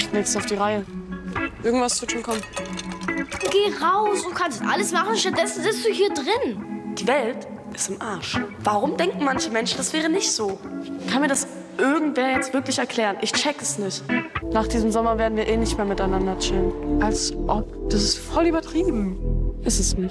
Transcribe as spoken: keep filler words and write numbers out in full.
Nächstes auf die Reihe. Irgendwas wird schon kommen. Geh raus, du kannst alles machen, stattdessen sitzt du hier drin. Die Welt ist im Arsch. Warum denken manche Menschen, das wäre nicht so? Kann mir das irgendwer jetzt wirklich erklären? Ich check es nicht. Nach diesem Sommer werden wir eh nicht mehr miteinander chillen. Als ob. Das ist voll übertrieben. Ist es nicht.